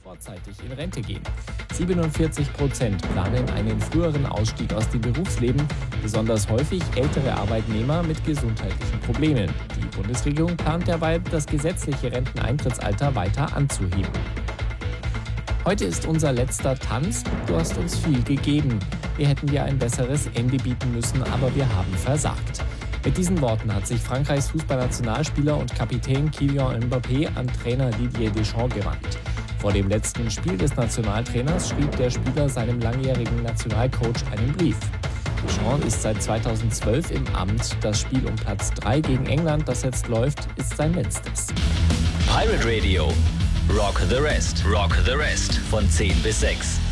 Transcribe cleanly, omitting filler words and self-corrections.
vorzeitig in Rente gehen. 47% planen einen früheren Ausstieg aus dem Berufsleben, besonders häufig ältere Arbeitnehmer mit gesundheitlichen Problemen. Die Bundesregierung plant derweil, das gesetzliche Renteneintrittsalter weiter anzuheben. Heute ist unser letzter Tanz. Du hast uns viel gegeben. Wir hätten dir ein besseres Ende bieten müssen, aber wir haben versagt. Mit diesen Worten hat sich Frankreichs Fußballnationalspieler und Kapitän Kylian Mbappé an Trainer Didier Deschamps gewandt. Vor dem letzten Spiel des Nationaltrainers schrieb der Spieler seinem langjährigen Nationalcoach einen Brief. Deschamps ist seit 2012 im Amt. Das Spiel um Platz 3 gegen England, das jetzt läuft, ist sein letztes. Pirate Radio. Rock the Rest. Rock the Rest. Von 10 bis 6.